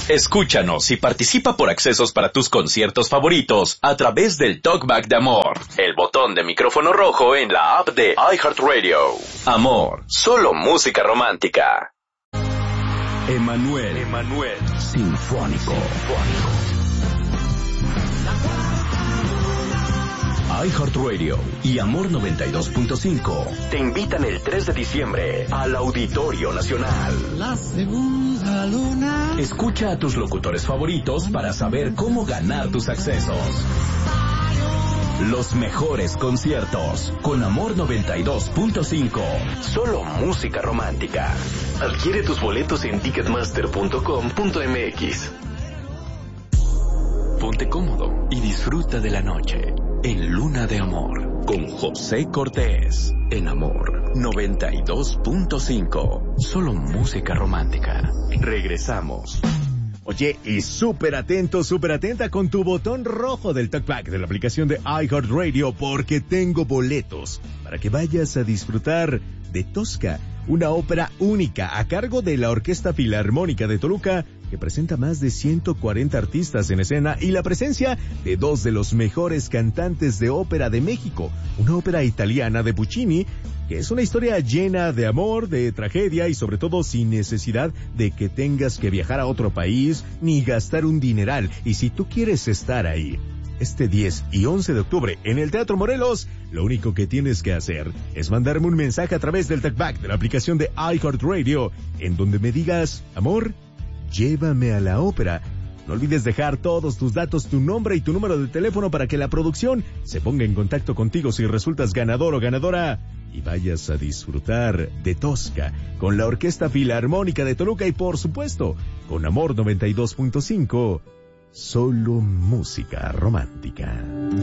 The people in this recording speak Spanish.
Escúchanos y participa por accesos para tus conciertos favoritos a través del Talkback de Amor, el botón de micrófono rojo en la app de iHeartRadio. Amor, solo música romántica. Emanuel Sinfónico. iHeartRadio y Amor 92.5 te invitan el 3 de diciembre al Auditorio Nacional. La segunda luna. Escucha a tus locutores favoritos para saber cómo ganar tus accesos. Los mejores conciertos con Amor 92.5. Solo música romántica. Adquiere tus boletos en ticketmaster.com.mx. Ponte cómodo y disfruta de la noche en Luna de Amor con José Cortés en Amor 92.5. Solo música romántica. Regresamos. Oye, y súper atento, súper atenta con tu botón rojo del Talkback de la aplicación de iHeartRadio, porque tengo boletos para que vayas a disfrutar de Tosca, una ópera única a cargo de la Orquesta Filarmónica de Toluca, que presenta más de 140 artistas en escena y la presencia de dos de los mejores cantantes de ópera de México, una ópera italiana de Puccini, que es una historia llena de amor, de tragedia y sobre todo sin necesidad de que tengas que viajar a otro país ni gastar un dineral. Y si tú quieres estar ahí este 10 y 11 de octubre en el Teatro Morelos, lo único que tienes que hacer es mandarme un mensaje a través del Talkback de la aplicación de iHeartRadio, en donde me digas: amor, llévame a la ópera. No olvides dejar todos tus datos, tu nombre y tu número de teléfono para que la producción se ponga en contacto contigo si resultas ganador o ganadora y vayas a disfrutar de Tosca con la Orquesta Filarmónica de Toluca y, por supuesto, con Amor 92.5, solo música romántica.